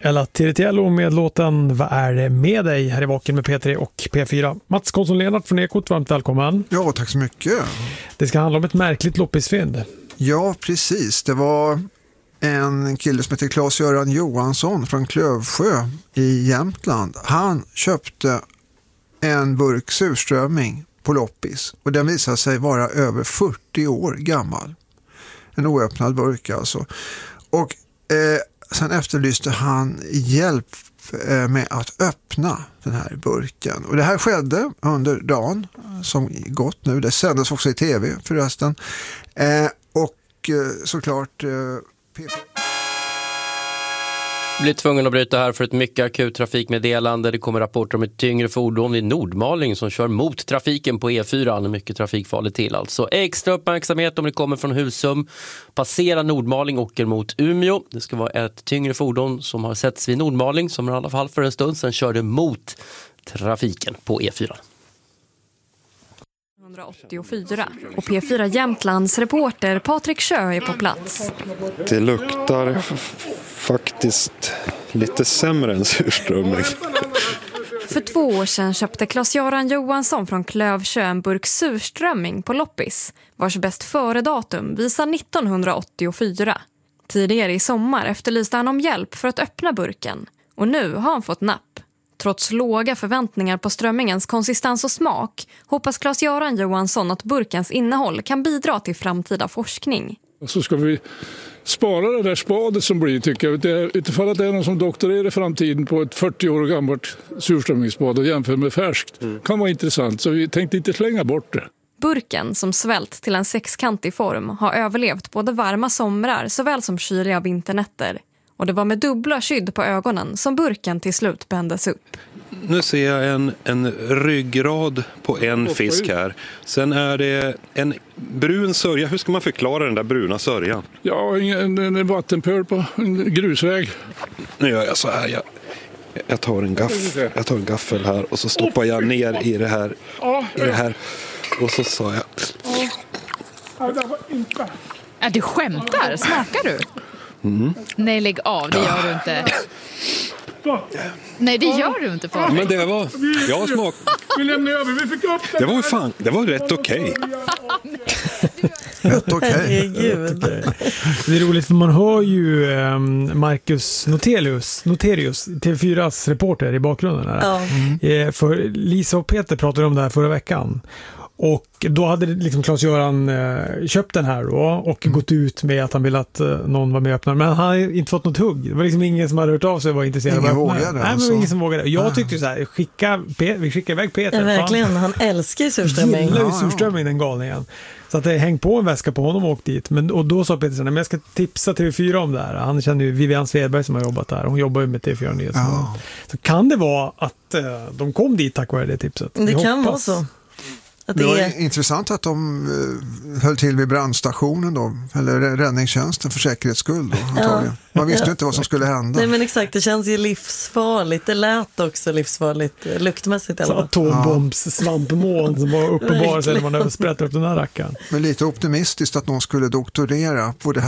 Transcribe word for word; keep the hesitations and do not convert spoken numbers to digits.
Ella Tiritiello med låten Vad är det med dig? Här i Vaken med P tre och P fyra. Mats Konsson Lennart från Ekot, varmt välkommen. Ja, tack så mycket. Det ska handla om ett märkligt loppisfynd. Ja, precis. Det var en kille som heter Claes-Göran Johansson från Klövsjö i Jämtland. Han köpte en burk surströmming på loppis och den visade sig vara över fyrtio år gammal. En oöppnad burk alltså. Och eh, sen efterlyste han hjälp eh, med att öppna den här burken. Och det här skedde under dagen som gått nu. Det sändes också i tv förresten. Eh, och eh, såklart... Eh, P- blir tvungen att bryta här för ett mycket akut trafikmeddelande. Det kommer rapporter om ett tyngre fordon i Nordmaling som kör mot trafiken på E fyra. Det är mycket trafikfarligt till. Alltså extra uppmärksamhet om det kommer från Husum. Passera Nordmaling och åker mot Umeå. Det ska vara ett tyngre fordon som har setts vid Nordmaling som i alla fall för en stund sedan körde mot trafiken på E fyra. åttiofyra och P fyra Jämtlands reporter Patrik Sjö är på plats. Det luktar faktiskt lite sämre än surströmming. För två år sedan köpte Claes-Göran Johansson från Klövsjö en burk surströmming på loppis, vars bäst före datum visar nittonhundraåttiofyra. Tidigare i sommar efterlyste han om hjälp för att öppna burken och nu har han fått napp. Trots låga förväntningar på strömmingens konsistens och smak hoppas Claes-Göran Johansson att burkens innehåll kan bidra till framtida forskning. Så ska vi spara det där spadet som blir, tycker jag. Det är, utifall att det är någon som doktorerar i framtiden på ett fyrtio år gammalt surströmmingsspad och jämför med färskt. Mm. Kan vara intressant, så vi tänkte inte slänga bort det. Burken, som svält till en sexkantig form, har överlevt både varma somrar såväl som kyliga vinternätter. Och det var med dubbla skydd på ögonen som burken till slut bändes upp. Nu ser jag en, en ryggrad på en fisk här. Sen är det en brun sörja. Hur ska man förklara den där bruna sörjan? Ja, en, en vattenpöl på en grusväg. Nu gör jag så här. Jag, jag, tar en gaff, jag tar en gaffel här och så stoppar jag ner i det här. I det här. Och så sa jag... Ja, du skämtar? Smakar du? Mm. Nej, lägg av. Det gör du inte. Nej, det gör du inte, Patrik. Men det var... Jag smak... Vi lämnar över, vi fick upp det. var fan, det var rätt okej. Okay. Rätt okej. Okay. Det är roligt för man hör ju um, Marcus Noterius, Noterius T V fyras reporter i bakgrunden här. Ja. Mm. För Lisa och Peter pratade om det här förra veckan. Och då hade liksom Claes-Göran eh, köpt den här då och mm. gått ut med att han ville att eh, någon var med och öppnade. Men han hade inte fått något hugg. Det var liksom ingen som hade hört av sig och var intresserad ingen av att öppna. Vågade, Nej, alltså. men ingen som vågade. Jag Nej. tyckte så här, skicka, vi skickar iväg Peter. Ja, verkligen, han älskar ju surströmming. Gillar ju surströmming, den galningen. Så att det häng på en väska på honom och åkt dit. Men, och då sa Peter så här, men jag ska tipsa T V fyra om det här. Han känner ju Vivian Svedberg som har jobbat där. Hon jobbar ju med T V fyra Nyhets. Ja. Så kan det vara att eh, de kom dit tack vare det tipset? Det jag kan hoppas. vara så. Det, det var är... intressant att de uh, höll till vid brandstationen då, eller räddningstjänsten för säkerhets skull då, antagligen. Ja. Man visste ju inte vad som skulle hända. Nej, men exakt, det känns ju livsfarligt. Det lät också livsfarligt, luktmässigt i alla fall. Atombombs svampmoln som var uppenbara sig när man översprättade upp den här rackaren. Men lite optimistiskt att någon skulle doktorera på det här